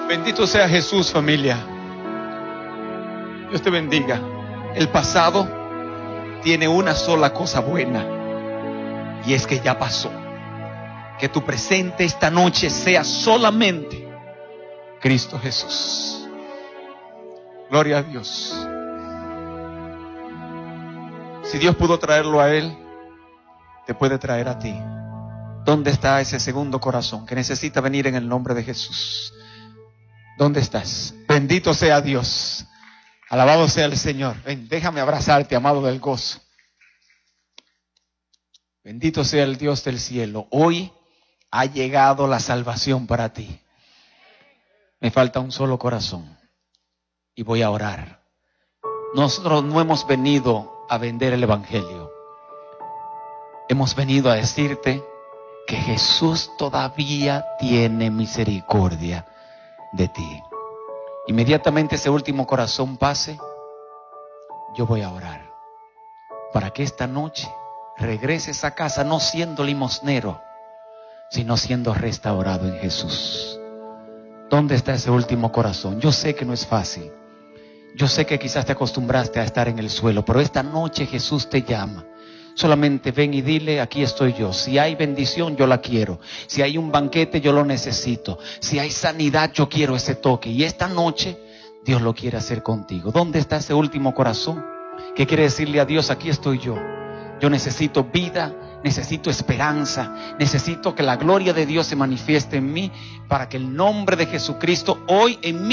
Bendito sea Jesús, familia. Dios te bendiga. El pasado tiene una sola cosa buena, y es que ya pasó. Que tu presente esta noche sea solamente Cristo Jesús. Gloria a Dios. Si Dios pudo traerlo a Él, te puede traer a ti. ¿Dónde está ese segundo corazón que necesita venir en el nombre de Jesús? ¿Dónde estás? Bendito sea Dios. Alabado sea el Señor. Ven, déjame abrazarte, amado del gozo. Bendito sea el Dios del cielo. Hoy ha llegado la salvación para ti. Me falta un solo corazón y voy a orar. Nosotros no hemos venido a vender el evangelio. Hemos venido a decirte que Jesús todavía tiene misericordia de ti. Inmediatamente ese último corazón pase, yo voy a orar para que esta noche regreses a casa no siendo limosnero, sino siendo restaurado en Jesús. ¿Dónde está ese último corazón? Yo sé que no es fácil. Yo sé que quizás te acostumbraste a estar en el suelo, pero esta noche Jesús te llama. Solamente ven y dile, aquí estoy yo. Si hay bendición, yo la quiero. Si hay un banquete, yo lo necesito. Si hay sanidad, yo quiero ese toque. Y esta noche, Dios lo quiere hacer contigo. ¿Dónde está ese último corazón que quiere decirle a Dios, aquí estoy yo? Yo necesito vida, necesito esperanza, necesito que la gloria de Dios se manifieste en mí para que el nombre de Jesucristo hoy en mí